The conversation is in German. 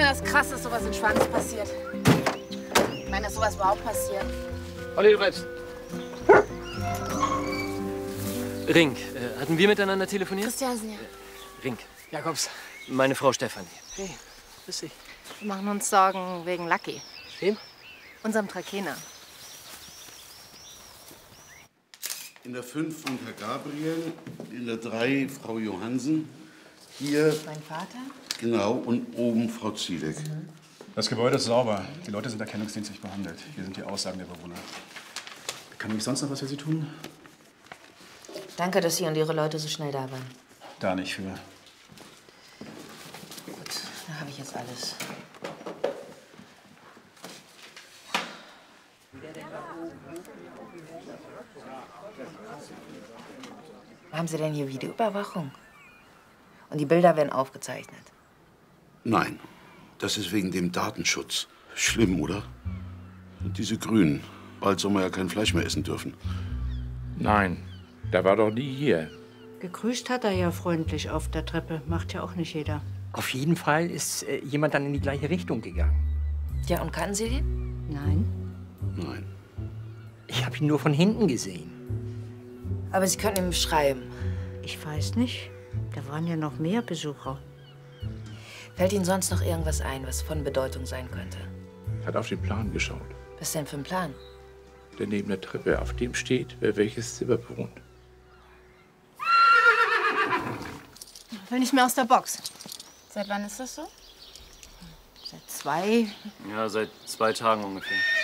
das krass, dass sowas in Schwanz passiert. Ich meine, dass sowas überhaupt passiert. Olli, du bleibst. Rink, hatten wir miteinander telefoniert? Christiansen, ja. Rink. Jakobs. Meine Frau Stefanie. Hey, grüß dich. Wir machen uns Sorgen wegen Lucky. Wem? Unserem Trakehner. In der 5 von Herr Gabriel, in der 3 Frau Johansen, hier... Mein Vater? Genau, und oben Frau Zielek. Das Gebäude ist sauber. Die Leute sind erkennungsdienstlich behandelt. Hier sind die Aussagen der Bewohner. Kann ich sonst noch was für Sie tun? Danke, dass Sie und Ihre Leute so schnell da waren. Da nicht für. Gut, da habe ich jetzt alles. Haben Sie denn hier Videoüberwachung? Und die Bilder werden aufgezeichnet? Nein, das ist wegen dem Datenschutz. Schlimm, oder? Diese Grünen. Bald soll man ja kein Fleisch mehr essen dürfen. Nein, der war doch nie hier. Gegrüßt hat er ja freundlich auf der Treppe. Macht ja auch nicht jeder. Auf jeden Fall ist jemand dann in die gleiche Richtung gegangen. Ja, und kannten Sie den? Nein. Nein. Ich habe ihn nur von hinten gesehen. Aber Sie können ihn beschreiben. Ich weiß nicht. Da waren ja noch mehr Besucher. Fällt Ihnen sonst noch irgendwas ein, was von Bedeutung sein könnte? Hat auf den Plan geschaut. Was denn für ein Plan? Der neben der Treppe, auf dem steht, wer welches Zimmer bewohnt. Will nicht mehr aus der Box. Seit wann ist das so? Seit 2. Ja, seit 2 Tagen ungefähr.